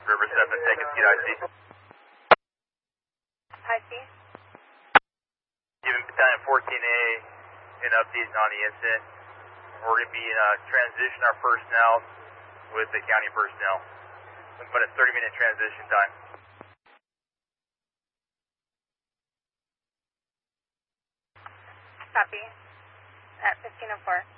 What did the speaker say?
River 7, taking seat IC. IC. Giving Battalion 14A an update on the incident. We're going to be transition our personnel with the county personnel. But a 30-minute transition time. Copy. At 15:04.